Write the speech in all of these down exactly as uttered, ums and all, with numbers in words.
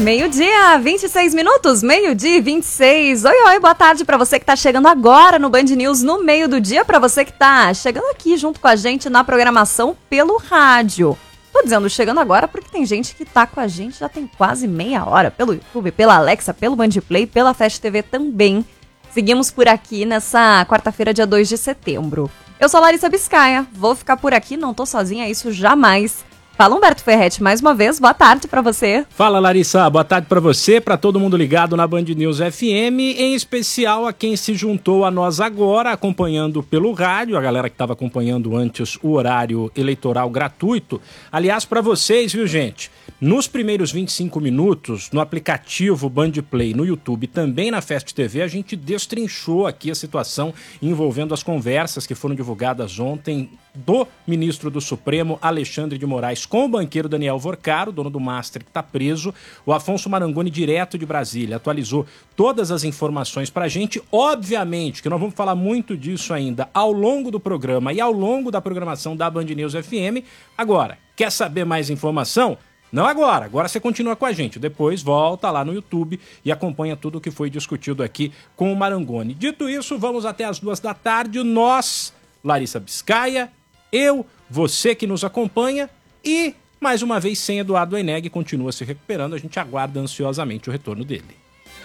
Meio-dia, vinte e seis minutos, meio-dia e vinte e seis. Oi, oi, boa tarde pra você que tá chegando agora no Band News no meio do dia, pra você que tá chegando aqui junto com a gente na programação pelo rádio. Tô dizendo chegando agora porque tem gente que tá com a gente já tem quase meia hora, pelo YouTube, pela Alexa, pelo Bandplay, pela Fast T V também. Seguimos por aqui nessa quarta-feira, dia dois de setembro. Eu sou a Larissa Biscaia, vou ficar por aqui, não tô sozinha, isso jamais. Fala, Humberto Ferretti, mais uma vez, boa tarde pra você. Fala, Larissa, boa tarde pra você, pra todo mundo ligado na Band News F M, em especial a quem se juntou a nós agora, acompanhando pelo rádio, a galera que estava acompanhando antes o horário eleitoral gratuito. Aliás, pra vocês, viu, gente? Nos primeiros vinte e cinco minutos, no aplicativo Bandplay, no YouTube, também na Fast T V, a gente destrinchou aqui a situação envolvendo as conversas que foram divulgadas ontem do ministro do Supremo, Alexandre de Moraes, com o banqueiro Daniel Vorcaro, dono do Master, que está preso. O Afonso Marangoni, direto de Brasília, atualizou todas as informações para a gente. Obviamente que nós vamos falar muito disso ainda ao longo do programa e ao longo da programação da Band News F M. Agora, quer saber mais informação? Não agora, agora você continua com a gente, depois volta lá no YouTube e acompanha tudo o que foi discutido aqui com o Marangoni. Dito isso, vamos até as duas da tarde, nós, Larissa Biscaia, eu, você que nos acompanha e, mais uma vez, sem Eduardo Eneg, continua se recuperando, a gente aguarda ansiosamente o retorno dele.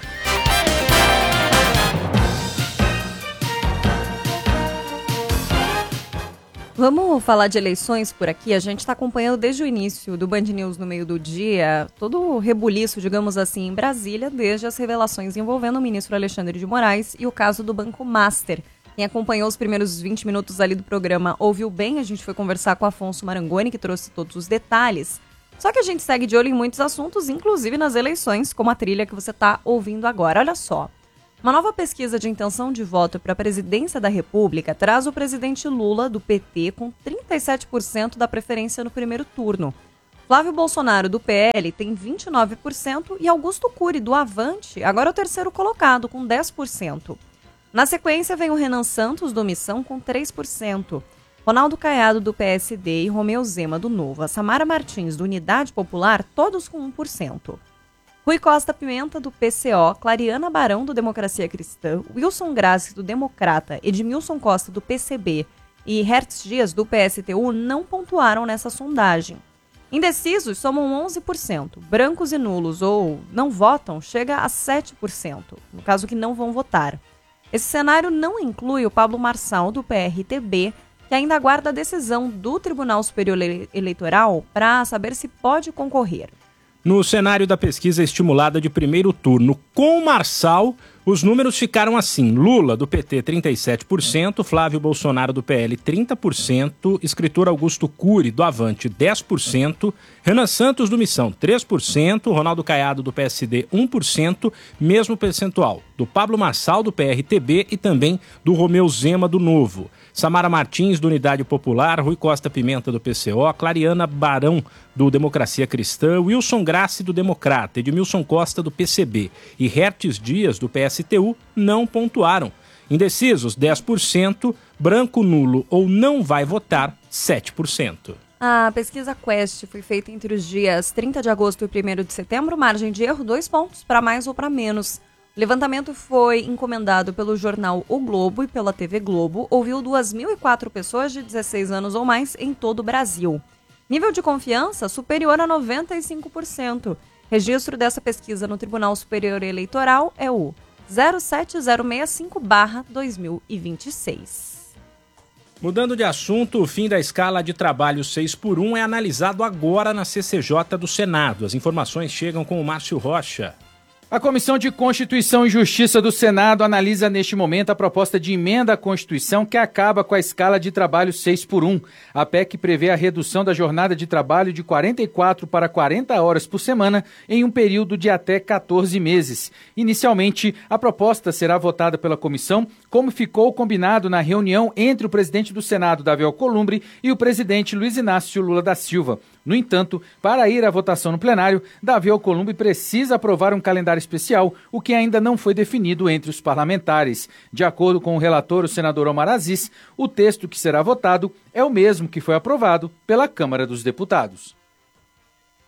Vamos falar de eleições por aqui. A gente está acompanhando desde o início do Band News no meio do dia, todo o rebuliço, digamos assim, em Brasília, desde as revelações envolvendo o ministro Alexandre de Moraes e o caso do Banco Master. Quem acompanhou os primeiros vinte minutos ali do programa ouviu bem, a gente foi conversar com o Afonso Marangoni, que trouxe todos os detalhes. Só que a gente segue de olho em muitos assuntos, inclusive nas eleições, como a trilha que você está ouvindo agora. Olha só. Uma nova pesquisa de intenção de voto para a presidência da República traz o presidente Lula, do P T, com trinta e sete por cento da preferência no primeiro turno. Flávio Bolsonaro, do P L, tem vinte e nove por cento e Augusto Cury, do Avante, agora é o terceiro colocado, com dez por cento. Na sequência, vem o Renan Santos, do Missão, com três por cento. Ronaldo Caiado, do P S D, e Romeu Zema, do Novo, a Samara Martins, do Unidade Popular, todos com um por cento. Rui Costa Pimenta, do P C O, Clariana Barão, do Democracia Cristã, Wilson Grassi, do Democrata, Edmilson Costa, do P C B e Hertz Dias, do P S T U, não pontuaram nessa sondagem. Indecisos somam onze por cento. Brancos e nulos ou não votam chega a sete por cento, no caso que não vão votar. Esse cenário não inclui o Pablo Marçal, do P R T B, que ainda aguarda a decisão do Tribunal Superior Eleitoral para saber se pode concorrer. No cenário da pesquisa estimulada de primeiro turno com Marçal, os números ficaram assim: Lula, do P T, trinta e sete por cento, Flávio Bolsonaro, do P L, trinta por cento, escritor Augusto Cury, do Avante, dez por cento, Renan Santos, do Missão, três por cento, Ronaldo Caiado, do P S D, um por cento, mesmo percentual do Pablo Marçal, do P R T B e também do Romeu Zema, do Novo. Samara Martins, do Unidade Popular, Rui Costa Pimenta, do P C O, Clariana Barão, do Democracia Cristã, Wilson Grassi, do Democrata, Edmilson Costa, do P C B e Hertz Dias, do P S T U, não pontuaram. Indecisos, dez por cento, branco, nulo ou não vai votar, sete por cento. A pesquisa Quest foi feita entre os dias trinta de agosto e primeiro de setembro, margem de erro, dois pontos, para mais ou para menos. O levantamento foi encomendado pelo jornal O Globo e pela T V Globo, ouviu duas mil e quatro pessoas de dezesseis anos ou mais em todo o Brasil. Nível de confiança superior a noventa e cinco por cento. Registro dessa pesquisa no Tribunal Superior Eleitoral é o zero sete zero seis cinco barra dois mil e vinte e seis. Mudando de assunto, o fim da escala de trabalho seis por um é analisado agora na C C J do Senado. As informações chegam com o Márcio Rocha. A Comissão de Constituição e Justiça do Senado analisa neste momento a proposta de emenda à Constituição que acaba com a escala de trabalho seis por um. A P E C prevê a redução da jornada de trabalho de quarenta e quatro para quarenta horas por semana em um período de até quatorze meses. Inicialmente, a proposta será votada pela comissão, como ficou combinado na reunião entre o presidente do Senado, Davi Alcolumbre, e o presidente Luiz Inácio Lula da Silva. No entanto, para ir à votação no plenário, Davi Alcolumbre precisa aprovar um calendário especial, o que ainda não foi definido entre os parlamentares. De acordo com o relator, o senador Omar Aziz, o texto que será votado é o mesmo que foi aprovado pela Câmara dos Deputados.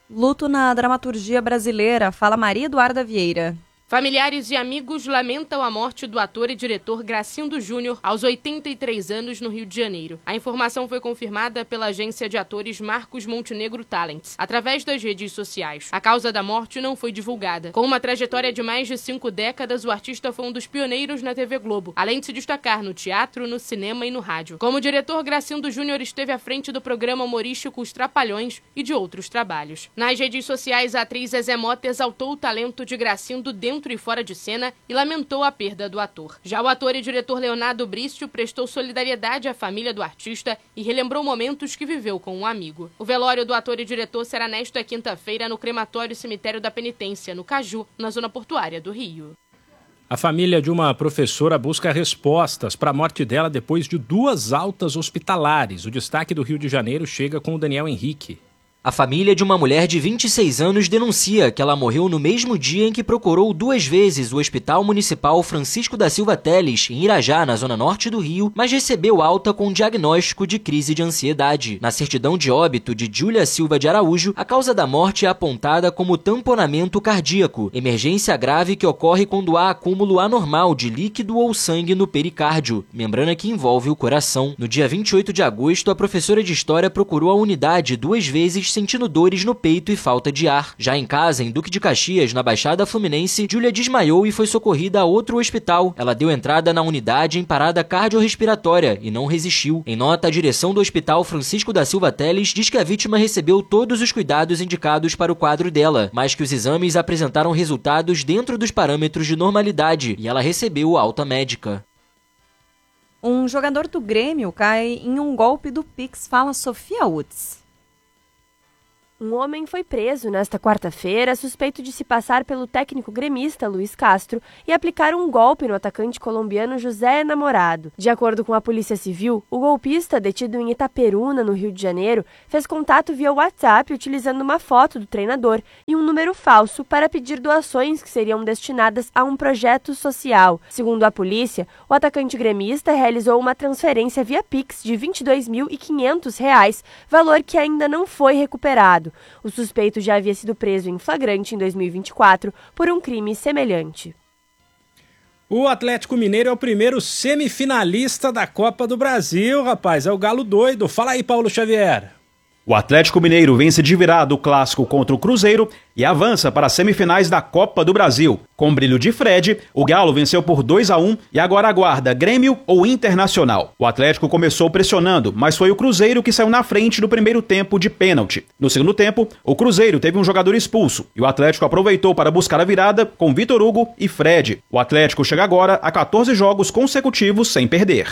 Luto na dramaturgia brasileira. Fala Maria Eduarda Vieira. Familiares e amigos lamentam a morte do ator e diretor Gracindo Júnior aos oitenta e três anos no Rio de Janeiro. A informação foi confirmada pela agência de atores Marcos Montenegro Talents, através das redes sociais. A causa da morte não foi divulgada. Com uma trajetória de mais de cinco décadas, o artista foi um dos pioneiros na T V Globo, além de se destacar no teatro, no cinema e no rádio. Como diretor, Gracindo Júnior esteve à frente do programa humorístico Os Trapalhões e de outros trabalhos. Nas redes sociais, a atriz Zezé Mota exaltou o talento de Gracindo dentro e fora de cena e lamentou a perda do ator. Já o ator e diretor Leonardo Brício prestou solidariedade à família do artista e relembrou momentos que viveu com um amigo. O velório do ator e diretor será nesta quinta-feira no crematório Cemitério da Penitência, no Caju, na zona portuária do Rio. A família de uma professora busca respostas para a morte dela depois de duas altas hospitalares. O destaque do Rio de Janeiro chega com o Daniel Henrique. A família de uma mulher de vinte e seis anos denuncia que ela morreu no mesmo dia em que procurou duas vezes o Hospital Municipal Francisco da Silva Teles, em Irajá, na zona norte do Rio, mas recebeu alta com diagnóstico de crise de ansiedade. Na certidão de óbito de Júlia Silva de Araújo, a causa da morte é apontada como tamponamento cardíaco, emergência grave que ocorre quando há acúmulo anormal de líquido ou sangue no pericárdio, membrana que envolve o coração. No dia vinte e oito de agosto, a professora de História procurou a unidade duas vezes sentindo dores no peito e falta de ar. Já em casa, em Duque de Caxias, na Baixada Fluminense, Júlia desmaiou e foi socorrida a outro hospital. Ela deu entrada na unidade em parada cardiorrespiratória e não resistiu. Em nota, a direção do Hospital Francisco da Silva Teles diz que a vítima recebeu todos os cuidados indicados para o quadro dela, mas que os exames apresentaram resultados dentro dos parâmetros de normalidade e ela recebeu alta médica. Um jogador do Grêmio cai em um golpe do Pix, fala Sofia Utz. Um homem foi preso nesta quarta-feira, suspeito de se passar pelo técnico gremista Luiz Castro e aplicar um golpe no atacante colombiano José Namorado. De acordo com a Polícia Civil, o golpista, detido em Itaperuna, no Rio de Janeiro, fez contato via WhatsApp utilizando uma foto do treinador e um número falso para pedir doações que seriam destinadas a um projeto social. Segundo a polícia, o atacante gremista realizou uma transferência via Pix de vinte e dois mil e quinhentos reais, valor que ainda não foi recuperado. O suspeito já havia sido preso em flagrante em dois mil e vinte e quatro por um crime semelhante. O Atlético Mineiro é o primeiro semifinalista da Copa do Brasil, rapaz. É o Galo doido. Fala aí, Paulo Xavier. O Atlético Mineiro vence de virada o clássico contra o Cruzeiro e avança para as semifinais da Copa do Brasil. Com brilho de Fred, o Galo venceu por dois a um e agora aguarda Grêmio ou Internacional. O Atlético começou pressionando, mas foi o Cruzeiro que saiu na frente no primeiro tempo de pênalti. No segundo tempo, o Cruzeiro teve um jogador expulso e o Atlético aproveitou para buscar a virada com Vitor Hugo e Fred. O Atlético chega agora a quatorze jogos consecutivos sem perder.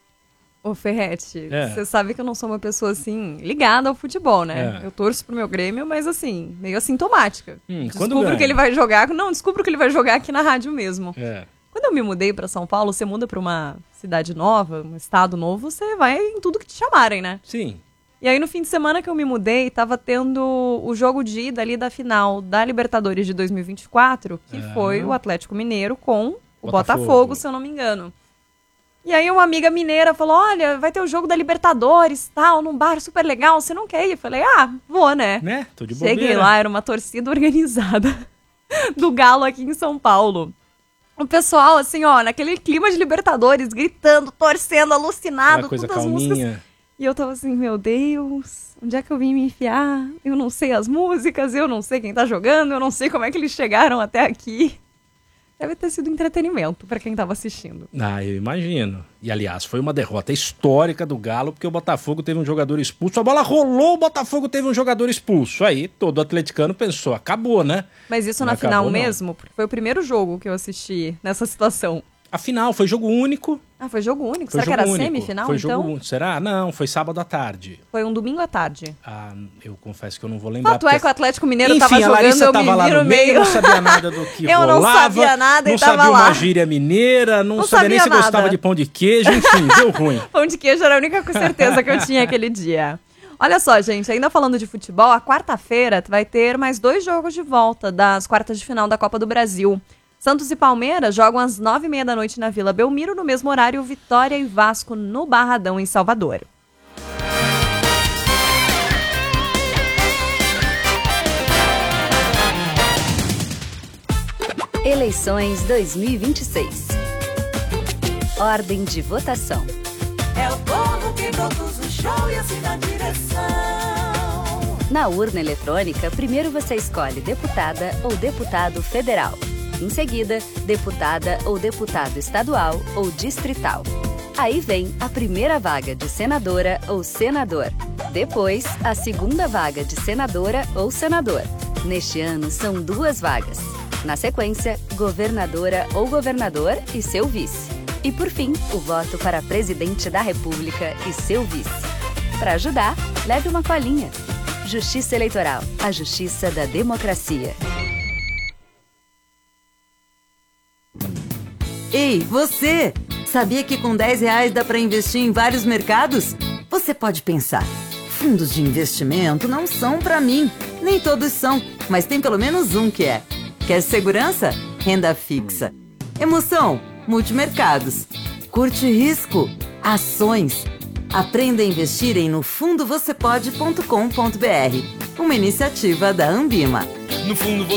Ô Ferretti, É. você sabe que eu não sou uma pessoa, assim, ligada ao futebol, né? É. Eu torço pro meu Grêmio, mas, assim, meio assintomática. Hum, quando descubro ganha? que ele vai jogar... Não, descubro que ele vai jogar aqui na rádio mesmo. É. Quando eu me mudei pra São Paulo, você muda pra uma cidade nova, um estado novo, você vai em tudo que te chamarem, né? Sim. E aí, no fim de semana que eu me mudei, tava tendo o jogo de ida ali da final da Libertadores de dois mil e vinte e quatro, que Ah. foi o Atlético Mineiro com o Botafogo. Botafogo, se eu não me engano. E aí uma amiga mineira falou, olha, vai ter o jogo da Libertadores, tal, num bar super legal, você não quer ir? Eu falei, ah, vou, né? Né? Tô de bobeira. Cheguei lá, era uma torcida organizada do Galo aqui em São Paulo. O pessoal, assim, ó, naquele clima de Libertadores, gritando, torcendo, alucinado, Aquela coisa todas as calminha. músicas. E eu tava assim, meu Deus, onde é que eu vim me enfiar? Eu não sei as músicas, eu não sei quem tá jogando, eu não sei como é que eles chegaram até aqui. Deve ter sido entretenimento pra quem tava assistindo. Ah, eu imagino. E, aliás, foi uma derrota histórica do Galo, porque o Botafogo teve um jogador expulso. A bola rolou, o Botafogo teve um jogador expulso. Aí, todo atleticano pensou, acabou, né? Mas isso Não na acabou, final não. mesmo? Porque foi o primeiro jogo que eu assisti nessa situação. Afinal, foi jogo único. Ah, foi jogo único? Foi Será jogo que era único. semifinal, Foi então? jogo único. Será? Não, foi sábado à tarde. Foi um domingo à tarde. Ah, eu confesso que eu não vou lembrar. Fato é que o Atlético Mineiro Enfim, tava a jogando, Larissa eu tava me lá vi no no meio, meio. não sabia nada do que Eu não rolava. sabia nada e não tava sabia lá. uma gíria mineira, não, Não sabia nem se sabia gostava nada. de pão de queijo, enfim, deu ruim. Pão de queijo era a única certeza que eu tinha aquele dia. Olha só, gente, ainda falando de futebol, a quarta-feira vai ter mais dois jogos de volta das quartas de final da Copa do Brasil. Santos e Palmeiras jogam às nove e meia da noite na Vila Belmiro, no mesmo horário Vitória e Vasco no Barradão, em Salvador. Eleições dois mil e vinte e seis. Ordem de votação. É o povo que produz o show e assina a direção. Na urna eletrônica, primeiro você escolhe deputada ou deputado federal. Em seguida, deputada ou deputado estadual ou distrital. Aí vem a primeira vaga de senadora ou senador. Depois, a segunda vaga de senadora ou senador. Neste ano, são duas vagas. Na sequência, governadora ou governador e seu vice. E por fim, o voto para presidente da República e seu vice. Para ajudar, leve uma colinha. Justiça Eleitoral, a justiça da democracia. Ei, você! Sabia que com dez reais dá para investir em vários mercados? Você pode pensar, fundos de investimento não são para mim. Nem todos são, mas tem pelo menos um que é. Quer segurança? Renda fixa. Emoção? Multimercados. Curte risco? Ações. Aprenda a investir em no fundo você pode ponto com ponto br. Uma iniciativa da Ambima. No fundo